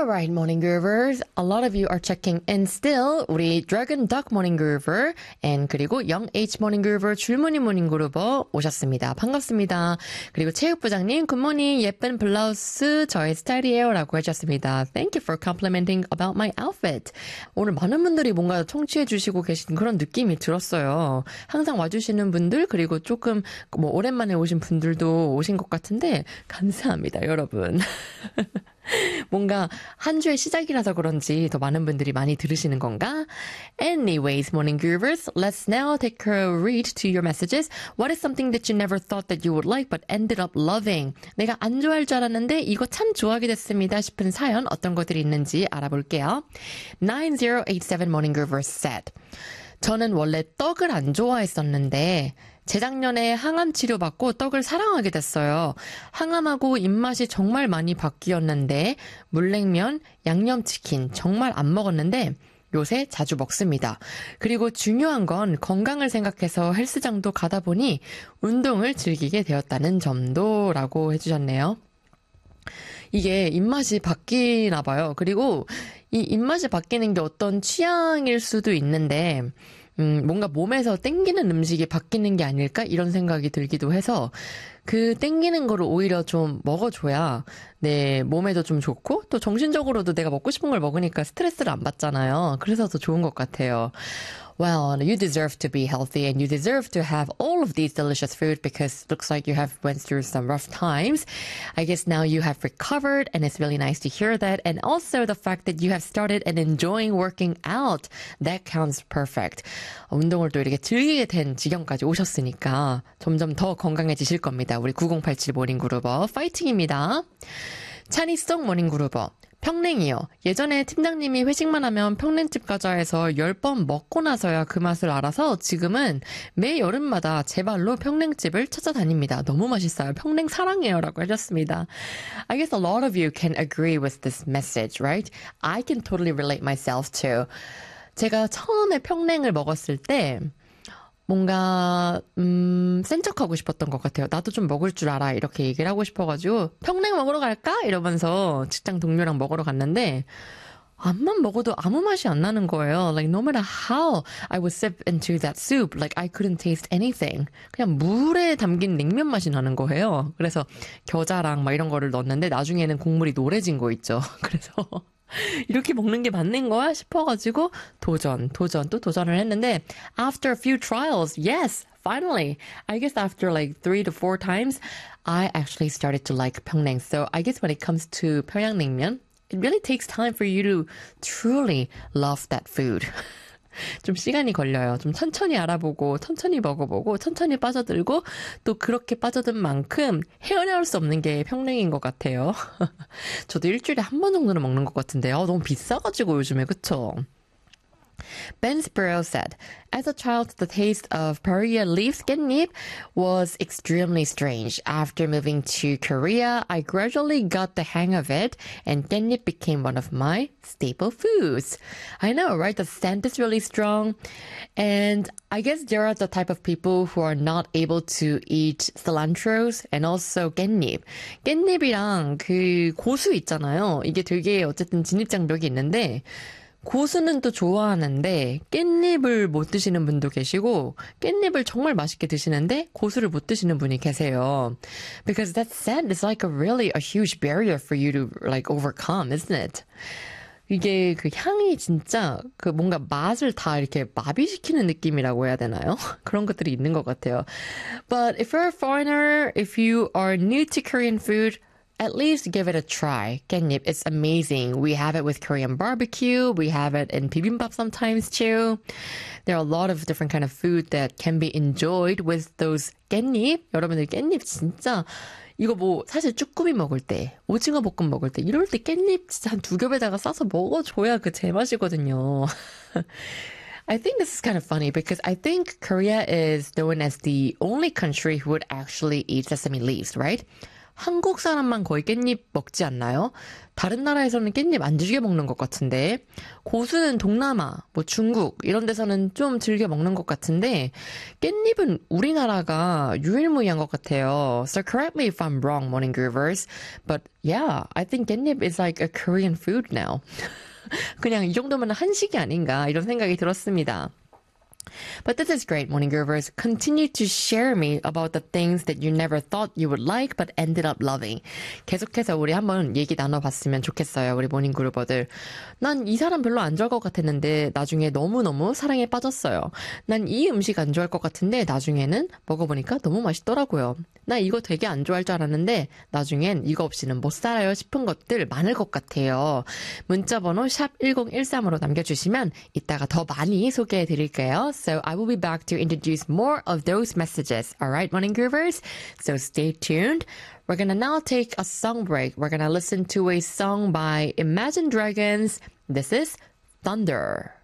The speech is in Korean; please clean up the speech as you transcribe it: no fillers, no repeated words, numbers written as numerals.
Alright, Morning Groovers. A lot of you are checking in still. 우리 Dragon Duck Morning Groover and 그리고 Young H Morning Groover 줄무늬 Morning Groover 오셨습니다. 반갑습니다. 그리고 체육부장님, 굿모닝 예쁜 블라우스 저의 스타일이에요 라고 해주셨습니다. Thank you for complimenting about my outfit. 오늘 많은 분들이 뭔가 청취해 주시고 계신 그런 느낌이 들었어요. 항상 와주시는 분들 그리고 조금 뭐 오랜만에 오신 분들도 오신 것 같은데 감사합니다, 여러분. 뭔가 한 주의 시작이라서 그런지 더 많은 분들이 많이 들으시는 건가? Anyways, Morning Groovers, let's now take a read to your messages. What is something that you never thought that you would like but ended up loving? 내가 안 좋아할 줄 알았는데 이거 참 좋아하게 됐습니다 싶은 사연 어떤 것들이 있는지 알아볼게요. 9087 Morning Groovers said, 저는 원래 떡을 안 좋아했었는데 재작년에 항암 치료받고 떡을 사랑하게 됐어요. 항암하고 입맛이 정말 많이 바뀌었는데 물냉면, 양념치킨 정말 안 먹었는데 요새 자주 먹습니다. 그리고 중요한 건 건강을 생각해서 헬스장도 가다 보니 운동을 즐기게 되었다는 점도 라고 해주셨네요. 이게 입맛이 바뀌나 봐요. 그리고 이 입맛이 바뀌는 게 어떤 취향일 수도 있는데 뭔가 몸에서 땡기는 음식이 바뀌는 게 아닐까? 이런 생각이 들기도 해서 그 땡기는 거를 오히려 좀 먹어줘야 내 몸에도 좀 좋고 또 정신적으로도 내가 먹고 싶은 걸 먹으니까 스트레스를 안 받잖아요. 그래서 더 좋은 것 같아요. Well, you deserve to be healthy and you deserve to have all of these delicious food because it looks like you have went through some rough times. I guess now you have recovered and it's really nice to hear that. And also the fact that you have started and enjoying working out. That counts perfect. 운동을 또 이렇게 즐기게 된 지경까지 오셨으니까 점점 더 건강해지실 겁니다. 우리 9087 모닝그루버 파이팅입니다. 차니송 모닝그루버. 평냉이요. 예전에 팀장님이 회식만 하면 평냉집 가자 해서 10번 먹고 나서야 그 맛을 알아서 지금은 매 여름마다 제 발로 평냉집을 찾아다닙니다. 너무 맛있어요. 평냉 사랑해요. 라고 하셨습니다. I guess a lot of you can agree with this message, right? I can totally relate myself to. 제가 처음에 평냉을 먹었을 때 뭔가 센 척하고 싶었던 것 같아요. 나도 좀 먹을 줄 알아 이렇게 얘기를 하고 싶어가지고 평냉 먹으러 갈까? 이러면서 직장 동료랑 먹으러 갔는데 암만 먹어도 아무 맛이 안 나는 거예요. Like no matter how I would sip into that soup, like I couldn't taste anything. 그냥 물에 담긴 냉면 맛이 나는 거예요. 그래서 겨자랑 막 이런 거를 넣었는데 나중에는 국물이 노래진 거 있죠. 그래서 이렇게 먹는 게 맞는 거야 싶어가지고 또 도전을 했는데 after a few trials, yes, finally, I guess after like 3 to 4 times, I actually started to like 평냉. So I guess when it comes to 평양냉면, it really takes time for you to truly love that food. 좀 시간이 걸려요. 좀 천천히 알아보고 천천히 먹어보고 천천히 빠져들고 또 그렇게 빠져든 만큼 헤어나올 수 없는 게 평냉인 것 같아요. 저도 일주일에 한 번 정도는 먹는 것 같은데 너무 비싸가지고 요즘에 그쵸? Ben Sparrow said, as a child, the taste of Korea leaf 깻잎 was extremely strange. After moving to Korea, I gradually got the hang of it, and 깻잎 became one of my staple foods. I know, right? The scent is really strong. And I guess there are the type of people who are not able to eat cilantros and also 깻잎. 깻잎이랑 그 고수 있잖아요. 이게 되게 어쨌든 진입장벽이 있는데 고수는 또 좋아하는데 깻잎을 못 드시는 분도 계시고 깻잎을 정말 맛있게 드시는데 고수를 못 드시는 분이 계세요. Because that scent is like a huge barrier for you to like overcome, isn't it? 이게 그 향이 진짜 그 뭔가 맛을 다 이렇게 마비시키는 느낌이라고 해야 되나요? 그런 것들이 있는 것 같아요. But if you're a foreigner, if you are new to Korean food, at least give it a try. 깻잎, it's amazing. We have it with Korean barbecue. We have it in bibimbap sometimes too. There are a lot of different kind of food that can be enjoyed with those 깻잎. 여러분들 깻잎 진짜 이거 뭐 사실 쭈꾸미 먹을 때, 오징어 볶음 먹을 때 이럴 때 깻잎 진짜 한 2겹에다가 싸서 먹어줘야 그 제맛이거든요. I think this is kind of funny because I think Korea is known as the only country who would actually eat sesame leaves, right? 한국 사람만 거의 깻잎 먹지 않나요? 다른 나라에서는 깻잎 안 즐겨 먹는 것 같은데 고수는 동남아, 뭐 중국 이런 데서는 좀 즐겨 먹는 것 같은데 깻잎은 우리나라가 유일무이한 것 같아요. So correct me if I'm wrong, morning groovers. But yeah, I think 깻잎 is like a Korean food now. 그냥 이 정도면 한식이 아닌가 이런 생각이 들었습니다. But this is great, morning groovers. Continue to share me about the things that you never thought you would like but ended up loving. 계속해서 우리 한번 얘기 나눠봤으면 좋겠어요, 우리 모닝 그루버들. 난 이 사람 별로 안 좋아할 것 같았는데 나중에 너무너무 사랑에 빠졌어요. 난 이 음식 안 좋아할 것 같은데 나중에는 먹어보니까 너무 맛있더라고요. 나 이거 되게 안 좋아할 줄 알았는데 나중엔 이거 없이는 못 살아요 싶은 것들 많을 것 같아요. 문자번호 샵 1013으로 남겨주시면 이따가 더 많이 소개해드릴게요. So I will be back to introduce more of those messages. Alright, morning groovers? So stay tuned. We're gonna now take a song break. We're gonna listen to a song by Imagine Dragons. This is Thunder.